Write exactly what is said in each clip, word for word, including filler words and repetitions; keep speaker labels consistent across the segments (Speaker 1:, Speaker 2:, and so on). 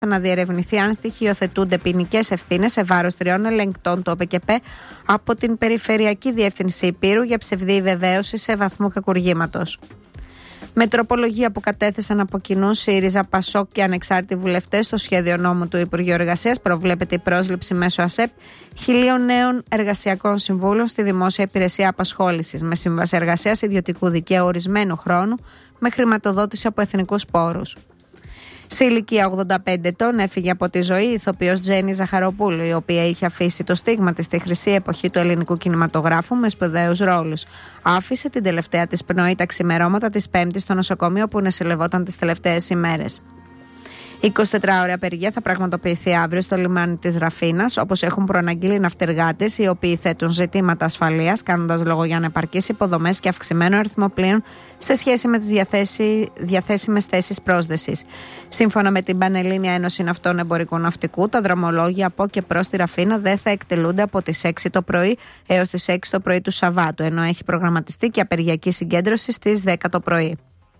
Speaker 1: να διερευνηθεί αν στοιχειοθετούνται ποινικές ευθύνες σε βάρος τριών ελεγκτών του ΟΠΕΚΕΠΕ από την Περιφερειακή Διεύθυνση Ηπείρου για ψευδή βεβαίωση σε βαθμό κακουργήματος. Με τροπολογία που κατέθεσαν από κοινού ΣΥΡΙΖΑ, ΠΑΣΟΚ και ανεξάρτητοι βουλευτές στο σχέδιο νόμου του Υπουργείου Εργασίας, προβλέπεται η πρόσληψη μέσω ΑΣΕΠ χιλίων νέων εργασιακών συμβούλων στη δημόσια υπηρεσία απασχόλησης, με σύμβαση εργασίας ιδιωτικού δικαίου ορισμένου χρόνου, με χρηματοδότηση από εθνικούς πόρους. Σε ηλικία ογδόντα πέντε ετών έφυγε από τη ζωή η ηθοποιός Τζέννη Ζαχαροπούλου, η οποία είχε αφήσει το στίγμα της στη χρυσή εποχή του ελληνικού κινηματογράφου με σπουδαίους ρόλους. Άφησε την τελευταία της πνοή τα ξημερώματα της Πέμπτης στο νοσοκομείο που νοσηλευόταν τις τελευταίες ημέρες. Η εικοσιτετράωρη απεργία θα πραγματοποιηθεί αύριο στο λιμάνι της Ραφίνας, όπως έχουν προαναγγείλει οι ναυτεργάτες, οι οποίοι θέτουν ζητήματα ασφαλείας, κάνοντας λόγο για ανεπαρκείς υποδομές και αυξημένο αριθμό πλοίων σε σχέση με τις διαθέσει, διαθέσιμες θέσεις πρόσδεσης. Σύμφωνα με την Πανελλήνια Ένωση Ναυτών Εμπορικού Ναυτικού, τα δρομολόγια από και προς τη Ραφίνα δεν θα εκτελούνται από τις έξι το πρωί έως τις έξι το πρωί του Σαββάτου, ενώ έχει προγραμματιστεί και απεργιακή συγκέντρωση στις δέκα το πρωί.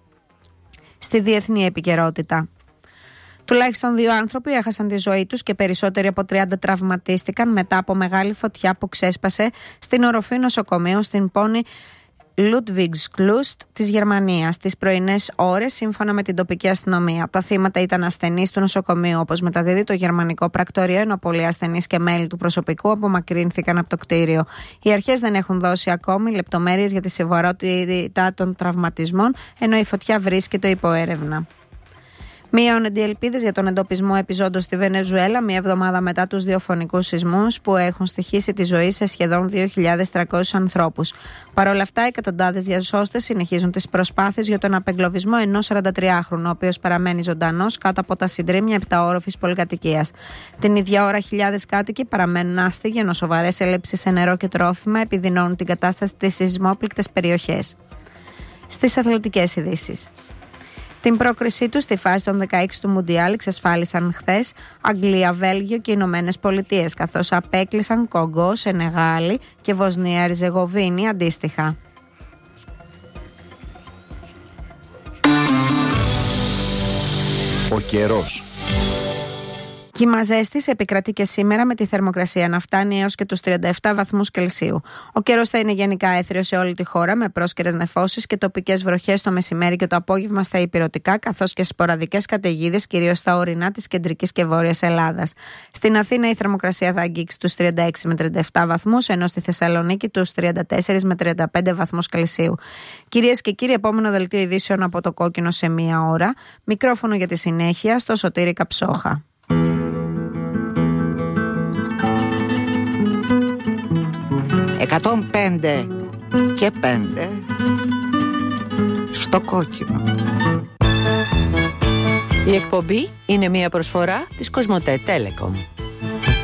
Speaker 1: Στη διεθνή επικαιρότητα. Τουλάχιστον δύο άνθρωποι έχασαν τη ζωή τους και περισσότεροι από τριάντα τραυματίστηκαν μετά από μεγάλη φωτιά που ξέσπασε στην οροφή νοσοκομείου στην πόλη Ludwigslust της Γερμανίας τις πρωινές ώρες, σύμφωνα με την τοπική αστυνομία. Τα θύματα ήταν ασθενείς του νοσοκομείου, όπως μεταδίδει το γερμανικό πρακτορείο, ενώ πολλοί ασθενείς και μέλη του προσωπικού απομακρύνθηκαν από το κτίριο. Οι αρχές δεν έχουν δώσει ακόμη λεπτομέρειες για τη σοβαρότητα των τραυματισμών, ενώ η φωτιά βρίσκεται υπό έρευνα. Μειώνονται οι ελπίδες για τον εντοπισμό επιζώντων στη Βενεζουέλα, μία εβδομάδα μετά τους δύο φωνικούς σεισμούς που έχουν στοιχήσει τη ζωή σε σχεδόν δύο χιλιάδες τριακόσιους ανθρώπους. Παρ' όλα αυτά, εκατοντάδες διασώστες συνεχίζουν τις προσπάθειες για τον απεγκλωβισμό ενός σαραντατριάχρονου, ο οποίος παραμένει ζωντανός κάτω από τα συντρίμμια επταόροφης πολυκατοικίας. Την ίδια ώρα, χιλιάδες κάτοικοι παραμένουν άστιγοι, ενώ σοβαρές έλλειψεις σε νερό και τρόφιμα επιδεινώνουν την κατάσταση στις σεισμόπληκτες περιοχές. Στις αθλητικές ειδήσεις. Την πρόκρισή του στη φάση των δεκαέξι του Μουντιάλ εξασφάλισαν χθες Αγγλία, Βέλγιο και Ηνωμένες Πολιτείες, καθώς απέκλεισαν Κογκό, Σενεγάλη και Βοσνία Ριζεγοβίνη αντίστοιχα.
Speaker 2: Ο καιρός.
Speaker 1: Κύμα ζέστης επικρατεί και σήμερα, με τη θερμοκρασία να φτάνει έως και τους τριάντα επτά βαθμούς Κελσίου. Ο καιρός θα είναι γενικά έθριος σε όλη τη χώρα, με πρόσκαιρες νεφώσεις και τοπικές βροχές το μεσημέρι και το απόγευμα στα ηπειρωτικά, καθώς και σποραδικές καταιγίδες, κυρίως στα ορεινά της κεντρικής και βόρειας Ελλάδας. Στην Αθήνα η θερμοκρασία θα αγγίξει τους τριάντα έξι με τριάντα επτά βαθμούς, ενώ στη Θεσσαλονίκη τους τριάντα τέσσερα με τριάντα πέντε βαθμούς Κελσίου. Κυρίες και κύριοι, επόμενο δελτίο ειδήσεων από το Κόκκινο σε μία ώρα. Μικρόφωνο για τη συνέχεια στο Σωτήρη Καψόχα.
Speaker 3: εκατόν πέντε και πέντε στο Κόκκινο.
Speaker 4: Η εκπομπή είναι μια προσφορά της Κοσμοτέ Telecom.